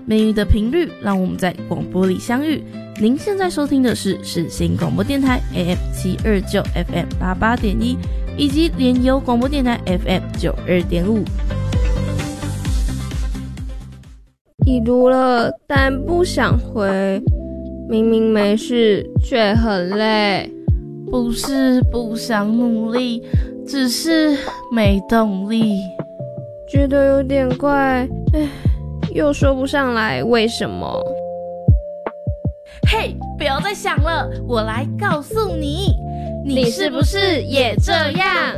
美语的频率，让我们在广播里相遇。您现在收听的是世新广播电台 AM 729 FM 88.1，以及联友广播电台 FM 92.5。 已读了，但不想回，明明没事，却很累。 不是不想努力，只是没动力。 觉得有点怪，又说不上来为什么。 嘿，不要再想了，我来告诉你，你是不是也这样？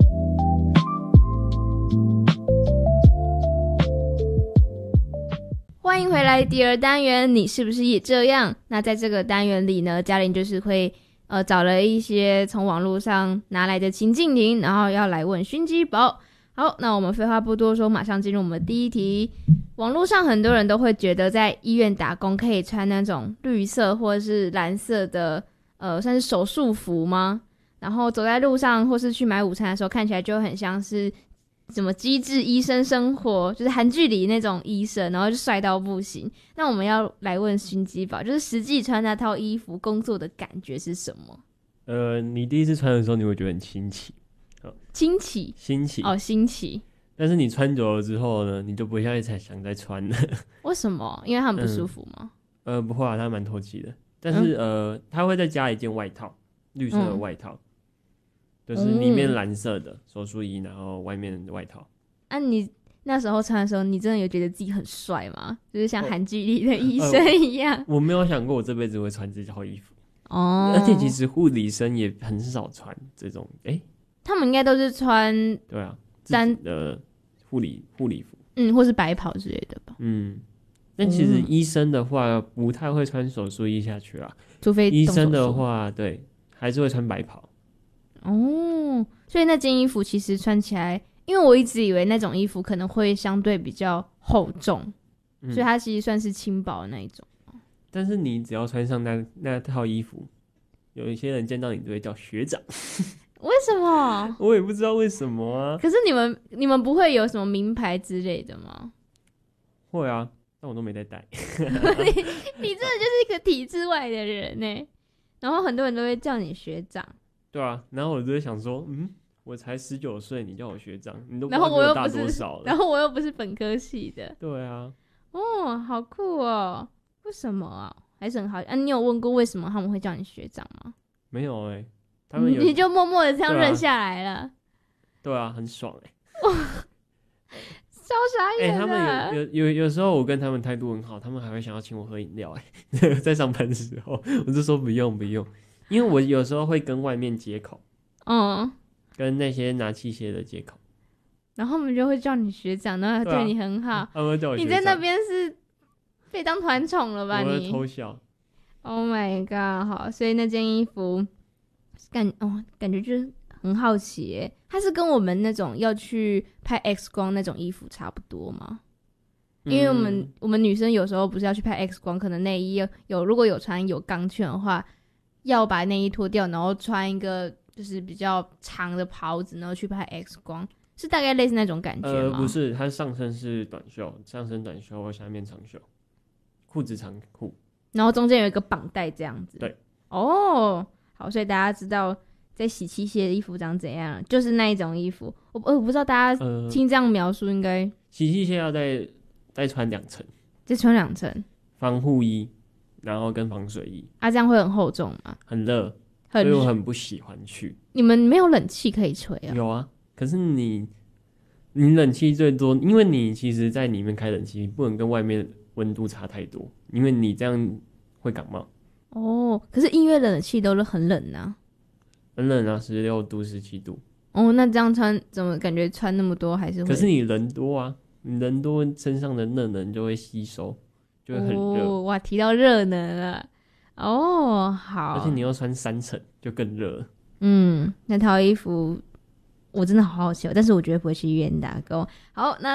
欢迎回来第二单元，你是不是也这样？那在这个单元里呢，嘉玲就是会找了一些从网络上拿来的情境题，然后要来问熏鸡堡。好，那我们废话不多说，马上进入我们第一题。网络上很多人都会觉得在医院打工可以穿那种绿色或者是蓝色的算是手术服吗？然后走在路上或是去买午餐的时候，看起来就很像是什么机智医生生活，就是韩剧里那种医生，然后就帅到不行。那我们要来问熏鸡堡，就是实际穿那套衣服工作的感觉是什么？ 你第一次穿的时候，你会觉得很新奇。 新奇哦，新奇。但是你穿久了之后呢，你就不会再想再穿了。 为什么？因为它很不舒服吗？ 不会啊，它蛮透气的。但是它会再加一件外套，绿色的外套，就是里面蓝色的手术衣，然后外面的外套。 你那时候穿的时候，你真的有觉得自己很帅吗？就是像韩剧里的医生一样。 我没有想过我这辈子会穿这套衣服。而且其实护理生也很少穿这种， 他们应该都是穿对啊自己的护理服， 或是白袍之类的吧。 但其实医生的话不太会穿手术衣下去啦， 除非医生的话，对，还是会穿白袍。 所以那件衣服其实穿起来，因为我一直以为那种衣服可能会相对比较厚重，所以它其实算是轻薄的那一种。 但是你只要穿上那套衣服，有一些人见到你都会叫学长。 为什么？ 我也不知道为什么啊。 可是你们不会有什么名牌之类的吗？ 会啊，但我都没在带。 你真的就是一个体制外的人呢。然后很多人都会叫你学长。对啊，然后我就会想说，我才19岁，你叫我学长，你都不知道比我大多少了。 然后我又不是本科系的。 对啊。 好酷哦！为什么啊？还是很好你有问过为什么他们会叫你学长吗？ 没有他们你就默默的这样认下来了。 对啊，很爽超傻眼的。 他们有时候我跟他们态度很好，他们还会想要请我喝饮料在上班的时候，我就说不用，因为我有时候会跟外面接口，跟那些拿器械的接口， 然后他们就会叫你学长，然后对你很好。 他们会叫我学长。 你在那边是被当团宠了吧？ 我会偷笑。 Oh my god！ 好，所以那件衣服感觉就是很好奇耶，它是跟我们那种要去拍 X 光那种衣服差不多吗？因为我们女生有时候不是要去拍 X 光，可能内衣如果有穿有钢圈的话，要把内衣脱掉，然后穿一个就是比较长的袍子，然后去拍 X 光，是大概类似那种感觉吗？ 不是，它上身是短袖，上身短袖，下面长袖，裤子长裤，然后中间有一个绑带这样子。 对。 好，所以大家知道在洗器械的衣服长怎样，就是那一种衣服。我不知道大家听这样描述应该洗器械要再穿2层， 再穿2层防护衣，然后跟防水衣。 这样会很厚重吗？ 很热，所以我很不喜欢去。 你们没有冷气可以吹啊？ 有啊，可是你冷气最多，因为你其实在里面开冷气，不能跟外面温度差太多，因为你这样会感冒。 可是音乐的冷气都是很冷啊。 很冷啊，16度、17度。 那这样穿怎么感觉穿那么多还是会？ 可是你人多啊，你人多身上的热能就会吸收，就会很热。 哇，提到热能了。好。 而且你要穿3层就更热了。 那套衣服我真的好好奇但是我觉得不会去医院打工。好，那